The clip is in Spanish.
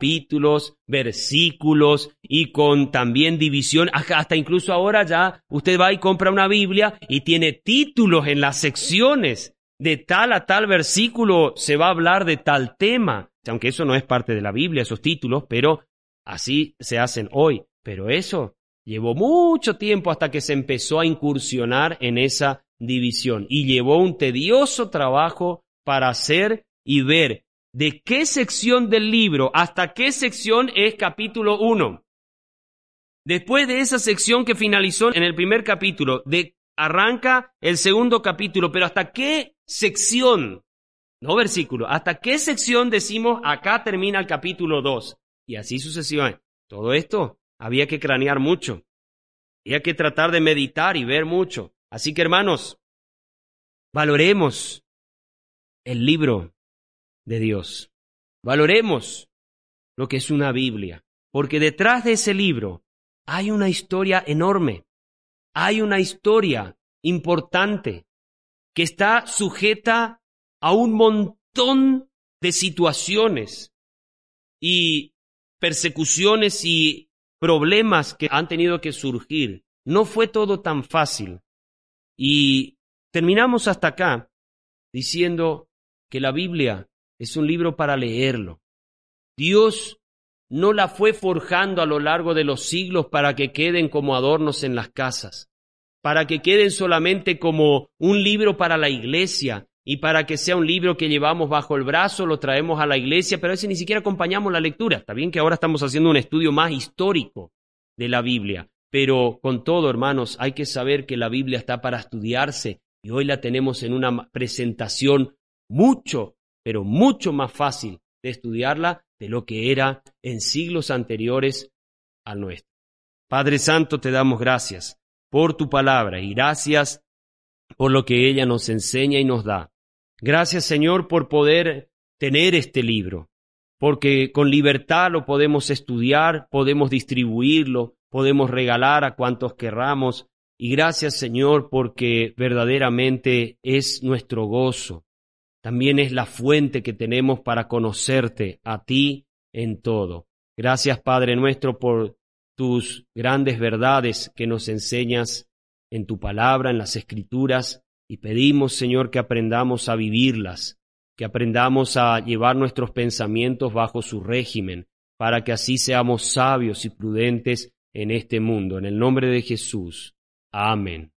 capítulos, versículos y con también división. Hasta incluso ahora ya usted va y compra una Biblia y tiene títulos en las secciones. De tal a tal versículo se va a hablar de tal tema. Aunque eso no es parte de la Biblia, esos títulos, pero así se hacen hoy. Pero eso llevó mucho tiempo hasta que se empezó a incursionar en esa división. Y llevó un tedioso trabajo para hacer y ver de qué sección del libro hasta qué sección es capítulo 1. Después de esa sección que finalizó en el primer capítulo, arranca el segundo capítulo, pero hasta qué sección, no versículo, hasta qué sección decimos acá termina el capítulo 2 y así sucesivamente. Todo esto había que cranear mucho, había que tratar de meditar y ver mucho. Así que hermanos, valoremos el libro de Dios. Valoremos lo que es una Biblia, porque detrás de ese libro hay una historia enorme, hay una historia importante que está sujeta a un montón de situaciones y persecuciones y problemas que han tenido que surgir. No fue todo tan fácil. Y terminamos hasta acá diciendo que la Biblia es un libro para leerlo. Dios no la fue forjando a lo largo de los siglos para que queden como adornos en las casas, para que queden solamente como un libro para la iglesia y para que sea un libro que llevamos bajo el brazo, lo traemos a la iglesia, pero a veces ni siquiera acompañamos la lectura. Está bien que ahora estamos haciendo un estudio más histórico de la Biblia, pero con todo, hermanos, hay que saber que la Biblia está para estudiarse y hoy la tenemos en una presentación mucho, pero mucho más fácil de estudiarla de lo que era en siglos anteriores al nuestro. Padre Santo, te damos gracias por tu palabra y gracias por lo que ella nos enseña y nos da. Gracias, Señor, por poder tener este libro, porque con libertad lo podemos estudiar, podemos distribuirlo, podemos regalar a cuantos querramos. Y gracias, Señor, porque verdaderamente es nuestro gozo. También es la fuente que tenemos para conocerte a ti en todo. Gracias, Padre nuestro, por tus grandes verdades que nos enseñas en tu palabra, en las Escrituras, y pedimos, Señor, que aprendamos a vivirlas, que aprendamos a llevar nuestros pensamientos bajo su régimen, para que así seamos sabios y prudentes en este mundo. En el nombre de Jesús. Amén.